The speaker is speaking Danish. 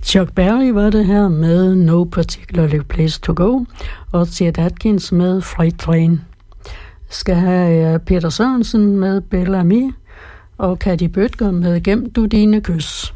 Chuck Berry var det her med No Particular Place to Go, og Chet Atkins med Freight Train. Skal have Peter Sørensen med Bellamy, og Katty Bødker med Gem du dine kys.